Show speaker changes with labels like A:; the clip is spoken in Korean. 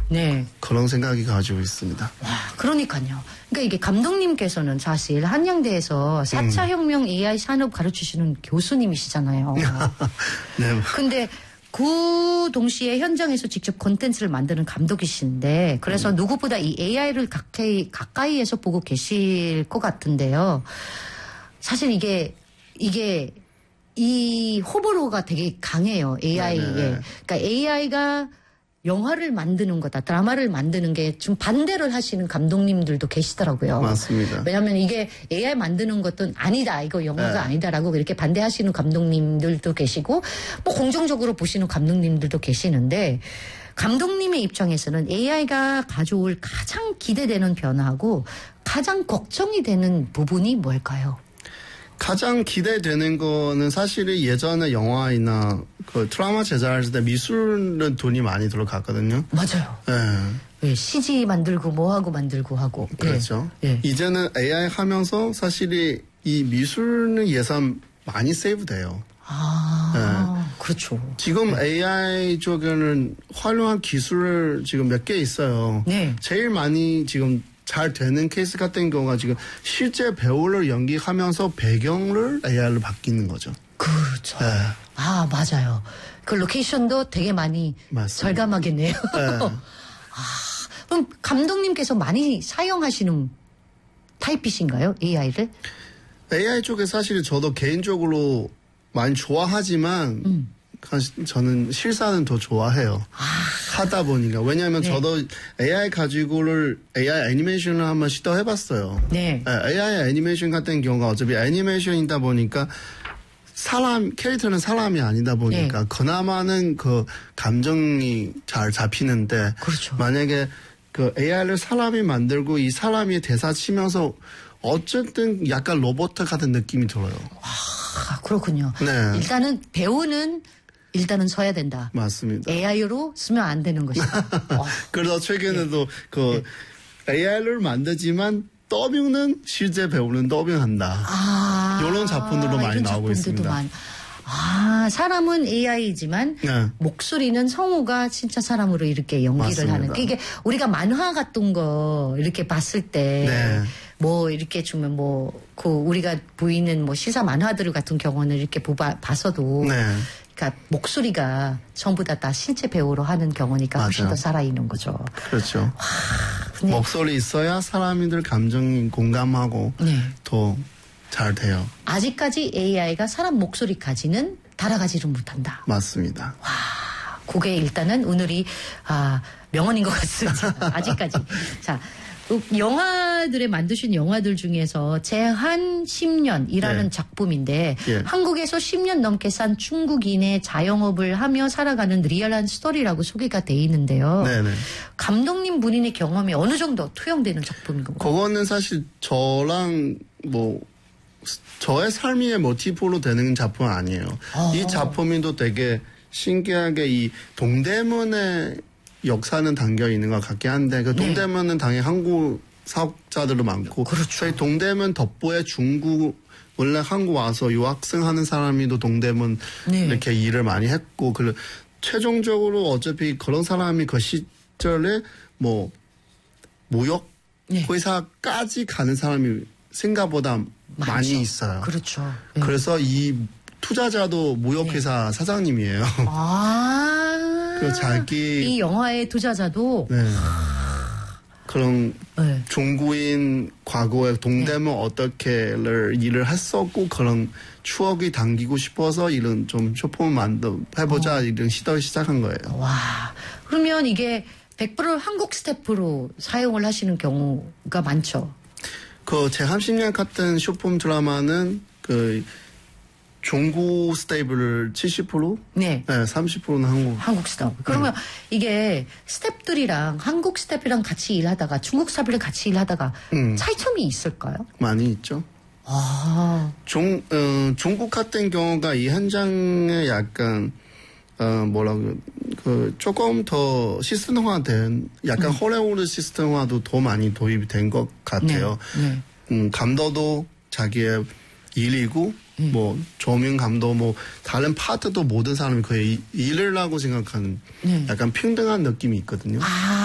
A: 네.
B: 그런 생각이 가지고 있습니다.
A: 와, 그러니까요. 그러니까 이게 감독님께서는 사실 한양대에서 4차 혁명 AI 산업 가르치시는 교수님이시잖아요.
B: 네.
A: 근데 그 동시에 현장에서 직접 콘텐츠를 만드는 감독이신데 그래서 누구보다 이 AI를 가까이에서 보고 계실 것 같은데요. 사실 이게 이 호불호가 되게 강해요. AI에.
B: 네네.
A: 그러니까 AI가 영화를 만드는 거다, 드라마를 만드는 게 좀 반대를 하시는 감독님들도 계시더라고요.
B: 맞습니다.
A: 왜냐하면 이게 AI 만드는 것도 아니다, 이거 영화가
B: 네.
A: 아니다라고 이렇게 반대하시는 감독님들도 계시고, 뭐 공정적으로 보시는 감독님들도 계시는데, 감독님의 입장에서는 AI가 가져올 가장 기대되는 변화하고 가장 걱정이 되는 부분이 뭘까요?
B: 가장 기대되는 거는 사실은 예전에 영화나 그 드라마 제작할 때 미술은 돈이 많이 들어갔거든요.
A: 맞아요.
B: 네.
A: 예, CG 만들고 뭐하고 만들고 하고.
B: 그렇죠.
A: 예.
B: 이제는 AI 하면서 사실이 이 미술은 예산 많이 세이브돼요.
A: 그렇죠.
B: 지금 AI 쪽에는 활용한 기술을 지금 몇 개 있어요.
A: 네.
B: 제일 많이 지금 잘 되는 케이스 같은 경우가 지금 실제 배우를 연기하면서 배경을 AI로 바뀌는 거죠.
A: 그렇죠.
B: 네.
A: 아, 맞아요. 그 로케이션도 되게 많이
B: 맞습니다.
A: 절감하겠네요.
B: 네.
A: 그럼 감독님께서 많이 사용하시는 타입이신가요? AI를?
B: AI 쪽에 사실 저도 개인적으로 많이 좋아하지만 저는 실사는 더 좋아해요. 하다 보니까. 왜냐하면
A: 네.
B: 저도 AI 가지고를 AI 애니메이션을 한번 시도해봤어요.
A: 네.
B: AI 애니메이션 같은 경우가 어차피 애니메이션이다 보니까 캐릭터는 사람이 아니다 보니까
A: 네.
B: 그나마는 그 감정이 잘 잡히는데
A: 그렇죠.
B: 만약에 그 AI를 사람이 만들고 이 사람이 대사 치면서 어쨌든 약간 로봇 같은 느낌이 들어요.
A: 아, 그렇군요.
B: 네.
A: 일단은 배우는 일단은 서야 된다.
B: 맞습니다.
A: AI로 쓰면 안 되는 것이다.
B: 그래서 최근에도 그 AI를 만들지만 더빙은 실제 배우는 더빙한다. 이런 작품들도 많이
A: 이런
B: 나오고
A: 작품들도
B: 있습니다.
A: 사람은 AI지만
B: 네.
A: 목소리는 성우가 진짜 사람으로 이렇게 연기를
B: 맞습니다.
A: 하는. 이게 우리가 만화 같은 거 이렇게 봤을 때
B: 네.
A: 뭐 이렇게 주면 그 우리가 보이는 뭐 시사 만화들 같은 경우는 이렇게 봤어도
B: 네.
A: 그러니까 목소리가 전부 다 실제 배우로 하는 경우니까 훨씬
B: 맞아요.
A: 더 살아있는 거죠.
B: 그렇죠.
A: 근데
B: 목소리 있어야 사람들 감정이 공감하고
A: 네.
B: 더 잘 돼요.
A: 아직까지 AI가 사람 목소리까지는 따라가지를 못한다.
B: 맞습니다.
A: 그게 일단은 오늘이 명언인 것 같습니다. 아직까지. 자, 영화들에 만드신 영화들 중에서 제한 10년이라는
B: 네.
A: 작품인데
B: 예.
A: 한국에서 10년 넘게 산 중국인의 자영업을 하며 살아가는 리얼한 스토리라고 소개가 돼 있는데요.
B: 네네.
A: 감독님 본인의 경험이 어느 정도 투영되는 작품인 건가요?
B: 그거는 사실 저랑 저의 삶의 모티프로 되는 작품은 아니에요. 이 작품이 또 되게 신기하게 이 동대문의 역사는 담겨 있는 것 같긴 한데 그 동대문은 당연히 한국 사업자들도 많고
A: 그렇죠.
B: 저희 동대문 덕부에 원래 한국 와서 유학생 하는 사람이 또 동대문
A: 네.
B: 이렇게 일을 많이 했고 최종적으로 어차피 그런 사람이 그 시절에 무역
A: 네.
B: 회사까지 가는 사람이 생각보다 많이 있어요.
A: 그렇죠. 네.
B: 그래서 이 투자자도 무역회사 사장님이에요. 그 자기
A: 이 영화의 투자자도
B: 네. 그런
A: 네.
B: 중국인 과거에 동대문 어떻게 일을 했었고 그런 추억이 담기고 싶어서 이런 좀 쇼폼을 해보자 이런 시도를 시작한 거예요.
A: 와, 그러면 이게 100% 한국 스태프로 사용을 하시는 경우가 많죠.
B: 그 제30년 같은 쇼폼 드라마는 그 중국 스텝을 70%?
A: 네.
B: 네, 30%는
A: 한국 스텝. 그러면 이게 스텝들이랑 한국 스텝이랑 같이 일하다가 중국 스텝이랑 같이 일하다가 차이점이 있을까요?
B: 많이 있죠.
A: 아,
B: 중국 같은 경우가 이 현장에 약간 조금 더 시스템화된 약간 헐리우드 시스템화도 더 많이 도입이 된 것 같아요.
A: 네.
B: 감독도 자기의 일이고 조명 감독 다른 파트도 모든 사람이 거의 일을 하고 생각하는 약간 평등한 느낌이 있거든요.